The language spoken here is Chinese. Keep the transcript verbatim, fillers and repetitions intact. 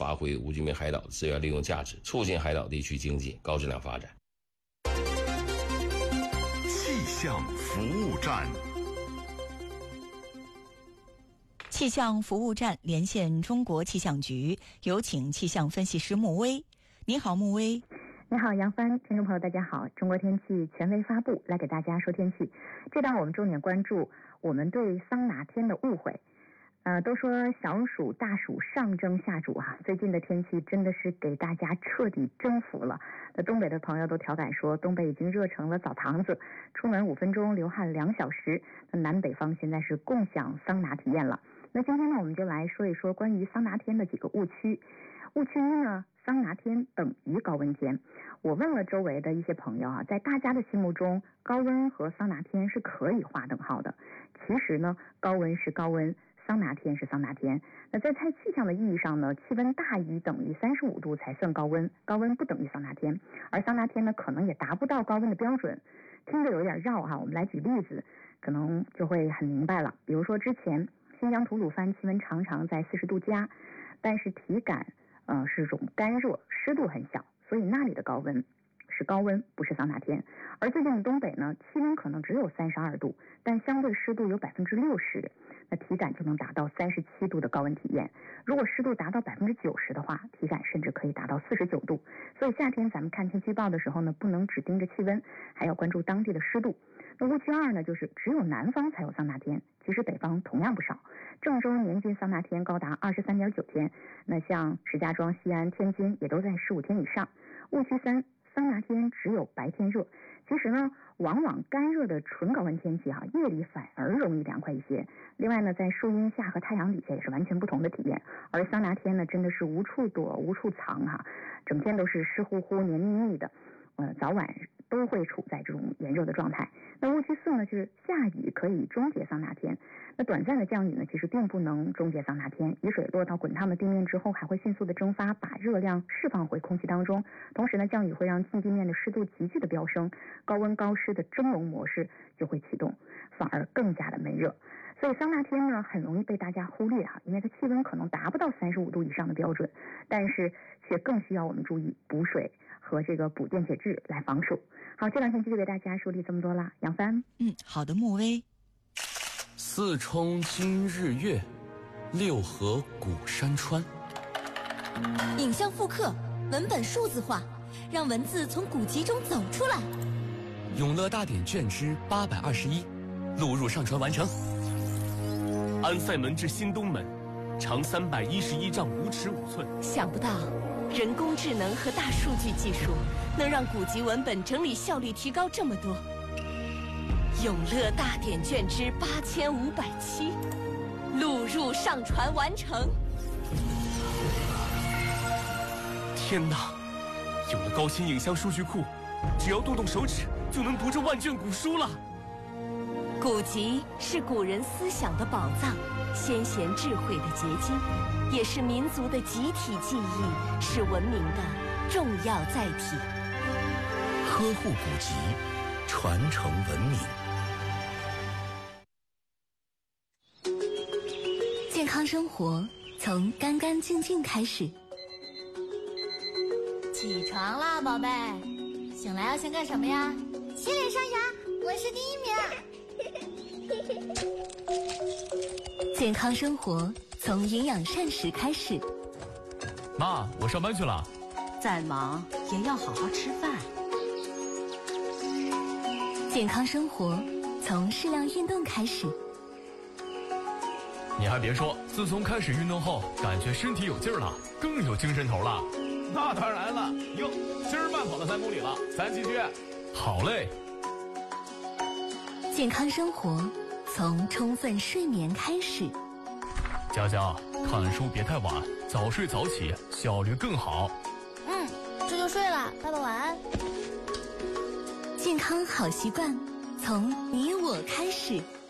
发挥吴居民海岛的资源利用价值，促进海岛地区经济高质量发展。 气象服务站， 气象服务站连线中国气象局，有请气象分析师穆威。你好，穆威。 你好，杨帆，听众朋友大家好。中国天气权威发布，来给大家说天气。这档我们重点关注我们对桑拿天的误会。呃，都说小暑大暑上蒸下煮哈、啊，最近的天气真的是给大家彻底征服了。那东北的朋友都调侃说，东北已经热成了澡堂子，出门五分钟，流汗两小时。那南北方现在是共享桑拿体验了。那今天呢，我们就来说一说关于桑拿天的几个误区。误区一呢，桑拿天等于高温天。我问了周围的一些朋友啊，在大家的心目中，高温和桑拿天是可以划等号的。其实呢，高温是高温，桑拿天是桑拿天。那在太气象的意义上呢，气温大于等于三十五度才算高温，高温不等于桑拿天，而桑拿天呢，可能也达不到高温的标准。听着有点绕哈，我们来举例子，可能就会很明白了。比如说之前新疆吐鲁番气温常常在四十度加，但是体感呃是种干热，湿度很小，所以那里的高温是高温，不是桑拿天。而最近的东北呢，气温可能只有三十二度，但相对湿度有百分之六十，那体感就能达到三十七度的高温体验。如果湿度达到百分之九十的话，体感甚至可以达到四十九度。所以夏天咱们看天气预报的时候呢，不能只盯着气温，还要关注当地的湿度。那误区二呢，就是只有南方才有桑拿天，其实北方同样不少。郑州年均桑拿天高达二十三点九天，那像石家庄、西安、天津也都在十五天以上。误区三，桑拿天只有白天热。其实呢，往往干热的纯高温天气哈、啊，夜里反而容易凉快一些。另外呢，在树荫下和太阳底下也是完全不同的体验。而桑拿天呢，真的是无处躲无处藏哈、啊，整天都是湿乎乎黏腻腻的，呃，早晚都会处在这种炎热的状态。那误区四呢，就是下雨可以终结桑拿天。那短暂的降雨呢，其实并不能终结桑拿天。雨水落到滚烫的地面之后，还会迅速的蒸发，把热量释放回空气当中。同时呢，降雨会让近地面的湿度急剧的飙升，高温高湿的蒸笼模式就会启动，反而更加的闷热。所以桑拿天呢，很容易被大家忽略啊，因为它气温可能达不到三十五度以上的标准，但是却更需要我们注意补水和这个补电解质来防暑。好，这两天就给大家梳理这么多啦，杨帆。 嗯，好的，穆威。 四冲今日月，六合古山川。 影像复刻，文本数字化，让文字从古籍中走出来。 永乐大典卷之八百二十一，录入上传完成。安塞门至新东门，长三百一十一丈五尺五寸。 想不到，人工智能和大数据技术能让古籍文本整理效率提高这么多。永乐大典卷之八千五百七，录入上传完成。 天哪！有了高清影像数据库，只要动动手指就能读这万卷古书了。 古籍是古人思想的宝藏，先贤智慧的结晶，也是民族的集体记忆，是文明的重要载体。 呵护古籍，传承文明。 健康生活从干干净净开始。 起床啦，宝贝！醒来要先干什么呀？ 洗脸刷牙，我是第一名。 健康生活从营养膳食开始。 妈，我上班去了。 再忙也要好好吃饭。 健康生活从适量运动开始。 你还别说，自从开始运动后，感觉身体有劲儿了，更有精神头了。 那当然了，哟，今儿慢跑了三公里了，咱继续。 好嘞。 健康生活从充分睡眠开始。 佳佳，看书别太晚，早睡早起，效率更好。 嗯，这就睡了，爸爸晚安。 健康好习惯从你我开始。